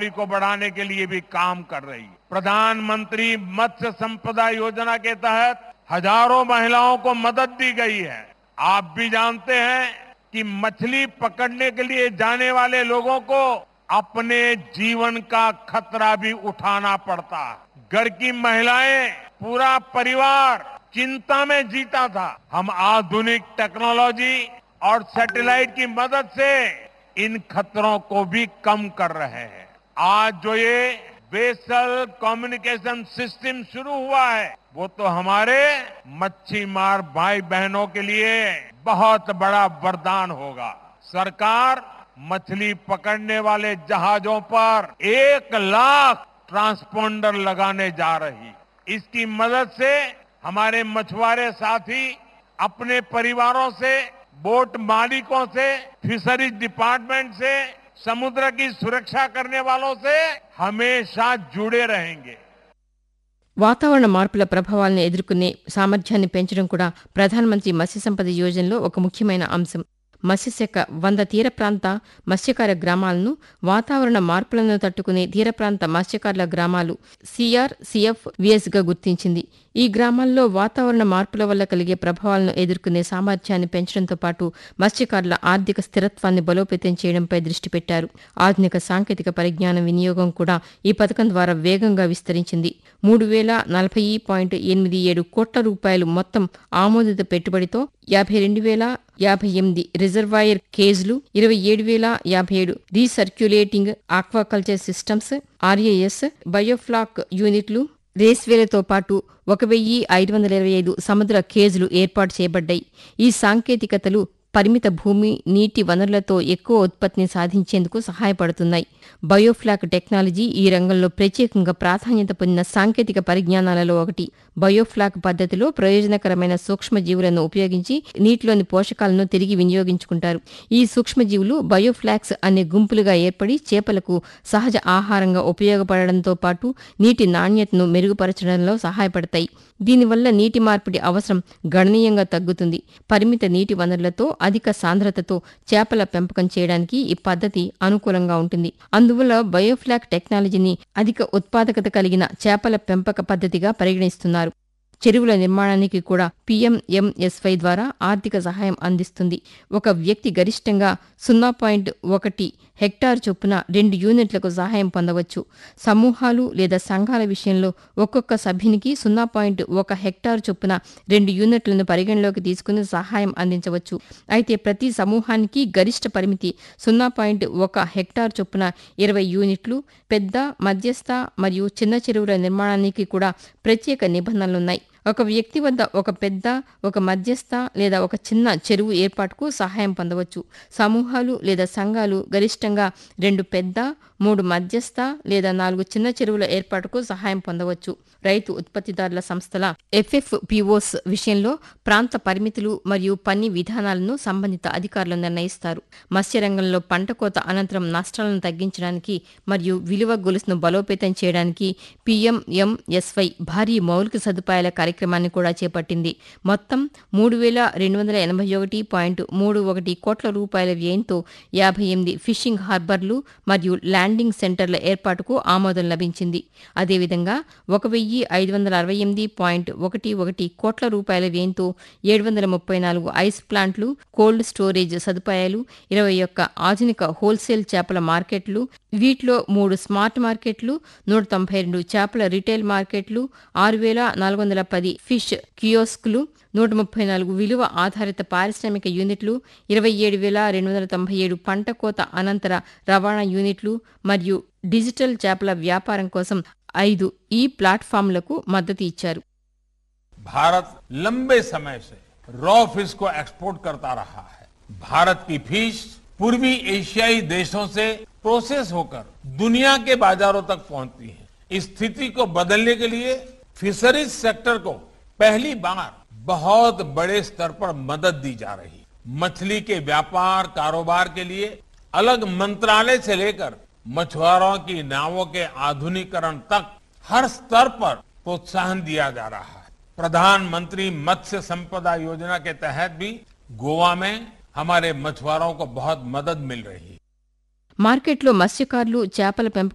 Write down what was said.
को बढ़ाने के लिए भी काम कर रही है। प्रधानमंत्री मत्स्य संपदा योजना के तहत हजारों महिलाओं को मदद दी गई है। आप भी जानते हैं कि मछली पकड़ने के लिए जाने वाले लोगों को अपने जीवन का खतरा भी उठाना पड़ता है। घर की महिलाएं, पूरा परिवार चिंता में जीता था। हम आधुनिक टेक्नोलॉजी और सैटेलाइट की मदद से इन खतरों को भी कम कर रहे हैं। आज जो ये वेसल कम्युनिकेशन सिस्टम शुरू हुआ है, वो तो हमारे मच्छीमार भाई बहनों के लिए बहुत बड़ा वरदान होगा। सरकार मछली पकड़ने वाले जहाजों पर 1 लाख ट्रांसपोंडर लगाने जा रही। इसकी मदद से हमारे मछुआरे साथी अपने परिवारों से, बोट मालिकों से, फिशरीज डिपार्टमेंट से, समुद्र की सुरक्षा करने वालों से हमेशा जुड़े रहेंगे। వాతావరణ మార్పుల ప్రభావాలను ఎదుర్కొనే సామర్థ్యాన్ని పెంచడం కూడా ప్రధానమంత్రి మత్స్య సంపద యోజనలో ఒక ముఖ్యమైన అంశం. మత్స్యశాఖ 100 తీర ప్రాంత మత్స్యకార గ్రామాలను వాతావరణ మార్పులను తట్టుకునే తీర ప్రాంత మత్స్యకారుల గ్రామాలు CRCF-VS గా గుర్తించింది. ఈ గ్రామాల్లో వాతావరణ మార్పుల వల్ల కలిగే ప్రభావాలను ఎదుర్కొనే సామర్థ్యాన్ని పెంచడంతో పాటు మత్స్యకారుల ఆర్థిక స్థిరత్వాన్ని బలోపేతం చేయడంపై దృష్టి పెట్టారు. ఆధునిక సాంకేతిక పరిజ్ఞానం వినియోగం కూడా ఈ పథకం ద్వారా వేగంగా విస్తరించింది. 3040.87 కోట్ల రూపాయలు మొత్తం ఆమోదిత పెట్టుబడితో 52,058 reservoir కేజ్లు, 27,057 recirculating aquaculture systems RAS, biofloc యూనిట్లు, రేస్వేలతో పాటు 1,525 సముద్ర కేజ్లు ఏర్పాటు చేయబడ్డాయి. ఈ సాంకేతికతలు పరిమిత భూమి, నీటి వనరులతో ఎక్కువ ఉత్పత్తిని సాధించేందుకు సహాయపడుతున్నాయి. బయోఫ్లాక్ టెక్నాలజీ ఈ రంగంలో ప్రత్యేకంగా ప్రాధాన్యత పొందిన సాంకేతిక పరిజ్ఞానాలలో ఒకటి. బయోఫ్లాక్ పద్ధతిలో ప్రయోజనకరమైన సూక్ష్మజీవులను ఉపయోగించి నీటిలోని పోషకాలను తిరిగి వినియోగించుకుంటారు. ఈ సూక్ష్మజీవులు బయోఫ్లాక్స్ అనే గుంపులుగా ఏర్పడి చేపలకు సహజ ఆహారంగా ఉపయోగపడడంతో పాటు నీటి నాణ్యతను మెరుగుపరచడంలో సహాయపడతాయి. దీనివల్ల నీటి మార్పిడి అవసరం గణనీయంగా తగ్గుతుంది. పరిమిత నీటి వనరులతో అధిక సాంద్రతతో చేపల పెంపకం చేయడానికి ఈ పద్ధతి అనుకూలంగా ఉంటుంది. అందువల్ల బయోఫ్లాక్ టెక్నాలజీని అధిక ఉత్పాదకత కలిగిన చేపల పెంపక పద్ధతిగా పరిగణిస్తున్నారు. చెరువుల నిర్మాణానికి కూడా PMMSY ద్వారా ఆర్థిక సహాయం అందిస్తుంది. ఒక వ్యక్తి గరిష్టంగా 0.1 హెక్టార్ చొప్పున 2 యూనిట్లకు సహాయం పొందవచ్చు. సమూహాలు లేదా సంఘాల విషయంలో ఒక్కొక్క సభ్యునికి 0.1 హెక్టార్ చొప్పున 2 యూనిట్లను పరిగణలోకి తీసుకుని సహాయం అందించవచ్చు. అయితే ప్రతి సమూహానికి గరిష్ట పరిమితి 0.1 హెక్టార్ చొప్పున 20 యూనిట్లు. పెద్ద, మధ్యస్థ మరియు చిన్న చెరువుల నిర్మాణానికి కూడా ప్రత్యేక నిబంధనలున్నాయి. ఒక వ్యక్తి వద్ద ఒక పెద్ద, ఒక మధ్యస్థ లేదా ఒక చిన్న చెరువు ఏర్పాటుకు సహాయం పొందవచ్చు. సమూహాలు లేదా సంఘాలు గరిష్టంగా 2 పెద్ద, 3 మధ్యస్థ లేదా 4 చిన్న చెరువుల ఏర్పాటుకు సహాయం పొందవచ్చు. రైతు ఉత్పత్తిదారుల సంస్థల FFPOs విషయంలో ప్రాంత పరిమితులు మరియు పని విధానాలను సంబంధిత అధికారులు నిర్ణయిస్తారు. మత్స్యరంగంలో పంట కోత అనంతరం నష్టాలను తగ్గించడానికి మరియు విలువ గొలుసును బలోపేతం చేయడానికి PMMSY భారీ మౌలిక సదుపాయాల కార్యక్రమాన్ని కూడా చేపట్టింది. మొత్తం 3,281.31 కోట్ల రూపాయల వ్యయంతో 58 ఫిషింగ్ హార్బర్లు మరియు ల్యాండింగ్ సెంటర్ల ఏర్పాటుకు ఆమోదం లభించింది. అదేవిధంగా 1,568.11 కోట్ల రూపాయల వ్యయంతో 734 ఐస్ ప్లాంట్లు, కోల్డ్ స్టోరేజ్ సదుపాయాలు, 21 ఆధునిక హోల్సేల్ చేపల మార్కెట్లు, వీటిలో 3 స్మార్ట్ మార్కెట్లు, 192 చేపల రిటైల్ మార్కెట్లు, 6,410 ఫిష్ కియోస్కులు, 134 విలువ ఆధారిత పారిశ్రామిక యూనిట్లు, 27,297 పంట కోత అనంతర రవాణా యూనిట్లు మరియు డిజిటల్ చేపల వ్యాపారం కోసం 5 ఈ ప్లాట్ఫామ్లకు మద్దతు ఇచ్చారు. भारत लंबे समय से रॉ फिश को एक्सपोर्ट करता रहा है। भारत की फिश पूर्वी एशियाई देशों से प्रोसेस होकर दुनिया के बाजारों तक पहुंचती है। इस स्थिति को बदलने के लिए फिशरीज सेक्टर को पहली बार बहुत बड़े स्तर पर मदद दी जा रही है। मछली के व्यापार कारोबार के लिए अलग मंत्रालय से लेकर मछुआरों की नावों के आधुनिकीकरण तक हर स्तर पर प्रोत्साहन दिया जा रहा है। प्रधानमंत्री मत्स्य संपदा योजना के तहत भी गोवा में हमारे मछुआरों को बहुत मदद मिल रही है. మార్కెట్లో మత్స్యకారులు చేపల పెంపకం